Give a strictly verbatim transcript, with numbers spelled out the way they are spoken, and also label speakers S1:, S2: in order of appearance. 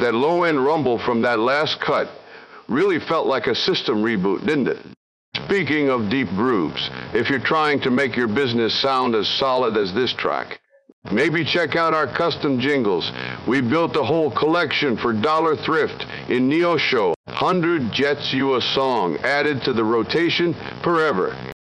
S1: That low-end rumble from that last cut really felt like a system reboot, didn't it? Speaking of deep grooves, if you're trying to make your business sound as solid as this track, maybe check out our custom jingles. We built a whole collection for Dollar Thrift in Neoshow. one hundred Jets You a Song added to the rotation forever.